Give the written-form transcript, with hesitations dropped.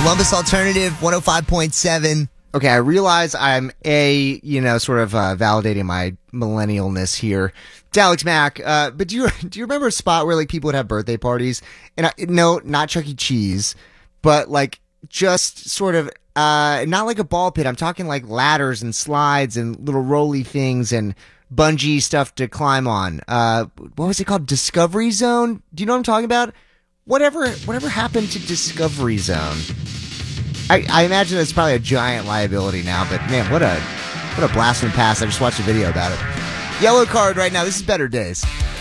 Columbus Alternative 105.7. Okay, I realize I'm sort of validating my millennialness here. It's Alex Mack, but do you remember a spot where like people would have birthday parties? And no, not Chuck E. Cheese, but like just sort of not like a ball pit. I'm talking like ladders and slides and little rolly things and bungee stuff to climb on. What was it called? Discovery Zone? Do you know what I'm talking about? Whatever happened to Discovery Zone? I imagine it's probably a giant liability now, but man, what a blast from the past. I just watched a video about it. Yellow card right now. This is Better Days.